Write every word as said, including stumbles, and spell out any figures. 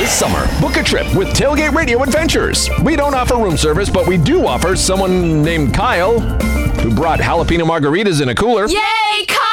This summer, book a trip with Tailgate Radio Adventures. We don't offer room service, but we do offer someone named Kyle who brought jalapeno margaritas in a cooler. Yay, Kyle!